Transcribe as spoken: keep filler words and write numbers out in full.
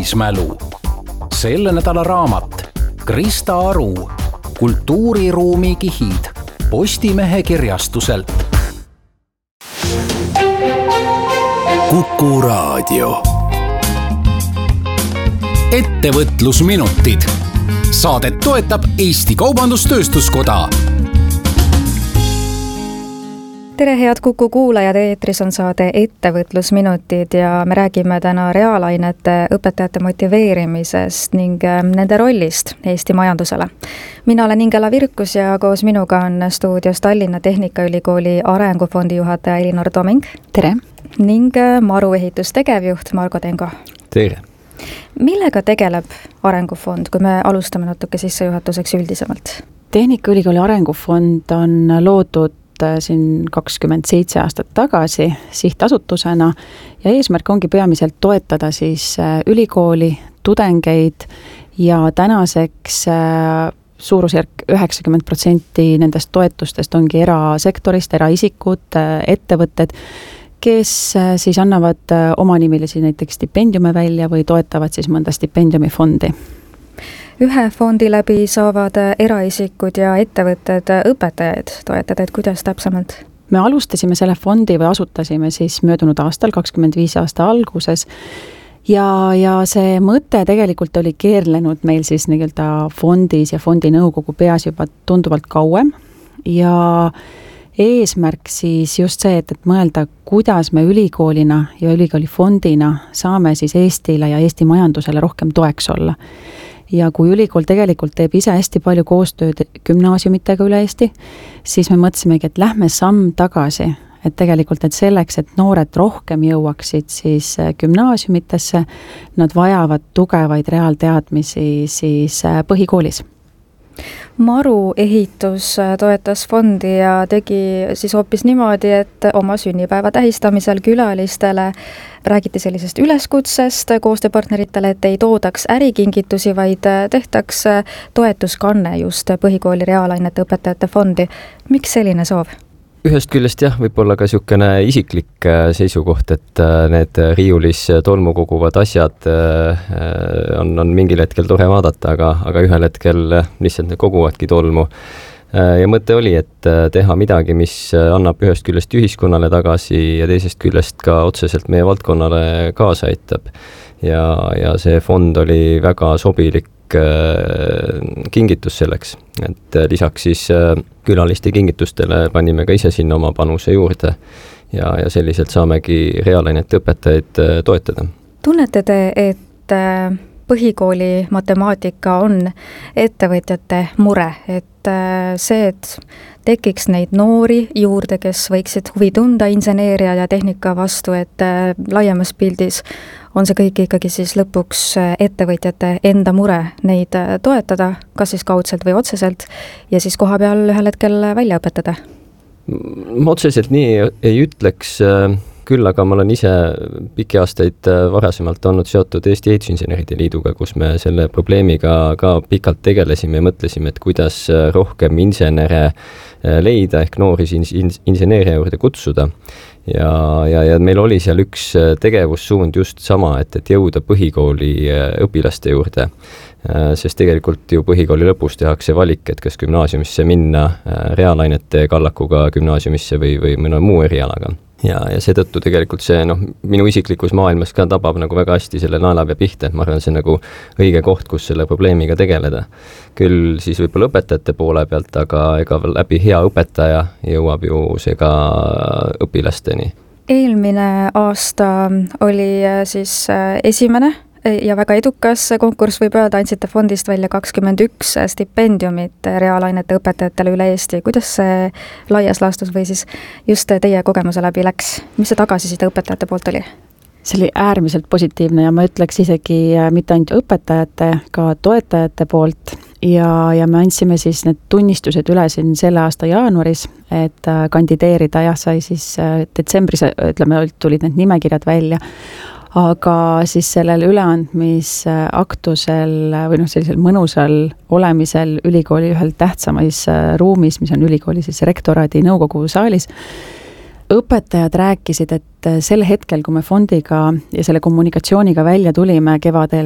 Uurimismälu. Selle nädala raamat Krista Aru Kultuuriruumi kihid Postimehe kirjastuselt. Kuku Raadio. Ettevõtlusminutid. Saadet toetab Eesti Kaubandus-Tööstuskoda. Tere head Kuku kuulajad, eetris on saade Ettevõtlusminutid ja me räägime täna reaalainete õpetajate motiveerimisest ning nende rollist Eesti majandusele. Mina olen Ingela Virkus ja koos minuga on stuudios Tallinna Tehnikaülikooli Arengufondi juhataja Elinor Toming. Tere! Ning Maru ehitustegevjuht Margo Tengo. Tere! Millega tegeleb Arengufond, kui me alustame natuke sissejuhatuseks üldisemalt? Tehnikaülikooli Arengufond on loodud siin kakskümmend seitse aastat tagasi sihtasutusena ja eesmärk ongi peamiselt toetada siis ülikooli, tudengeid ja tänaseks suurusjärk üheksakümmend protsenti nendest toetustest ongi erasektorist, eraisikud, ettevõtted, kes siis annavad omanimilisi näiteks stipendiume välja või toetavad siis mõnda stipendiumifondi. Ühe fondi läbi saavad eraisikud ja ettevõtted õpetajaid toetada, et kuidas täpsemalt? Me alustasime selle fondi või asutasime siis möödunud aastal, kakskümmend viis aasta alguses ja, ja see mõte tegelikult oli keerlenud meil siis nii-öelda fondis ja fondi nõukogu peas juba tunduvalt kauem ja eesmärk siis just see, et, et mõelda, kuidas me ülikoolina ja ülikooli fondina saame siis Eestile ja Eesti majandusele rohkem toeks olla. Ja kui ülikool tegelikult teeb ise hästi palju koostööd gümnaasiumitega üle Eesti, siis me mõtlesimegi, et lähme samm tagasi, et tegelikult et selleks, et noored rohkem jõuaksid siis gümnaasiumitesse, nad vajavad tugevaid reaalteadmisi siis põhikoolis. Maru ehitus toetas fondi ja tegi siis hoopis niimoodi, et oma sünnipäeva tähistamisel külalistele räägiti sellisest üleskutsest koostööpartneritele, et ei toodaks ärikingitusi, vaid tehtaks toetuskanne just põhikooli reaalainete õpetajate fondi. Miks selline soov? Ühest küljest jah, võib-olla ka niisugune isiklik seisukoht, et need riiulis tolmu koguvad asjad on, on mingil hetkel tore vaadata, aga, aga ühel hetkel lihtsalt need koguvadki tolmu. Ja mõte oli, et teha midagi, mis annab ühest küljest ühiskonnale tagasi ja teisest küljest ka otseselt meie valdkonnale kaasa aitab. Ja, ja see fond oli väga sobilik kingitus selleks, et lisaks siis külaliste kingitustele panime ka ise sinna oma panuse juurde ja, ja selliselt saamegi reaalainete õpetajaid toetada. Tunnete te, et põhikooli matemaatika on ettevõtjate mure, et see, et tekiks neid noori juurde, kes võiksid huvi tunda inseneeria ja tehnika vastu, et laiemas pildis on see kõik ikkagi siis lõpuks ettevõtjate enda mure neid toetada, kas siis kaudselt või otseselt, ja siis koha peal ühel hetkel välja õpetada? Ma otseselt nii ei ütleks, küll aga ma olen ise pikki aastaid varasemalt olnud seotud Eesti Ehitusinseneride Liiduga, kus me selle probleemiga ka pikalt tegelesime ja mõtlesime, et kuidas rohkem insenere leida ehk noori inseneeria juurde kutsuda. Ja, ja, ja meil oli seal üks tegevussuund just sama, et, et jõuda põhikooli õpilaste juurde, sest tegelikult ju põhikooli lõpus tehakse valik, et kas gümnaasiumisse minna reaalainete kallakuga gümnaasiumisse või, või mõne muu erialaga. Ja, ja seetõttu tegelikult see noh, minu isiklikus maailmas ka tabab nagu väga hästi selle naelapea pihta, et ma arvan, see on nagu õige koht, kus selle probleemiga tegeleda. Küll siis võib-olla õpetajate poole pealt, aga ega läbi hea õpetaja jõuab ju see ka õpilasteni. Eelmine aasta oli siis esimene ja väga edukas konkurss, võib öelda, andsite fondist välja kakskümmend üks stipendiumit reaalainete õpetajatele üle Eesti. Kuidas see laias laastus või siis just teie kogemuse läbi läks? Mis see tagasiside õpetajate poolt oli? See oli äärmiselt positiivne ja ma ütleks isegi mitte ainult õpetajate, ka toetajate poolt ja, ja me andsime siis need tunnistused üle siin selle aasta jaanuaris, et kandideerida ja sai siis detsembris, ütleme, tulid need nimekirjad välja. Aga siis sellel üleandmisaktusel või noh, sellisel mõnusal olemisel ülikooli ühel tähtsamais ruumis, mis on ülikooli siis rektoraadi nõukogu saalis, õpetajad rääkisid, et sel hetkel, kui me fondiga ja selle kommunikatsiooniga välja tulime kevadel,